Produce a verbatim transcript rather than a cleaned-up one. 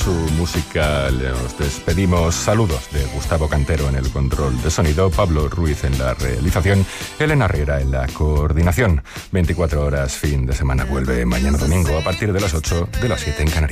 su música nos despedimos. Saludos de Gustavo Cantero en el control de sonido, Pablo Ruiz en la realización, Elena Herrera en la coordinación. veinticuatro horas fin de semana vuelve mañana domingo a partir de las ocho, de las siete en Canarias.